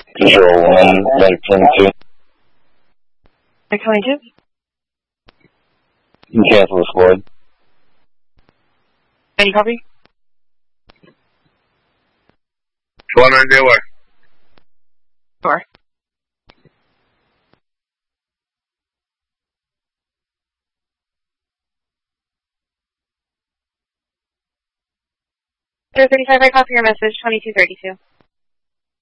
Control 1, Mike 22. Mike 22? Cancel the squad. Any copy? Squad 9 where? Sure. Sir 35, I copy your message, 2232.